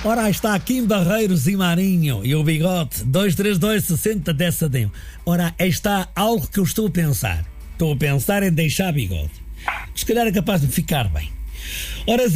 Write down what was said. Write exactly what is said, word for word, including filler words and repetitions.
Ora, aí está aqui em Barreiros e Marinho e o bigode dois três dois, sessenta, dez Sadem. Ora, aí está algo que eu estou a pensar. Estou a pensar em deixar bigode. Se calhar é capaz de ficar bem. Ora,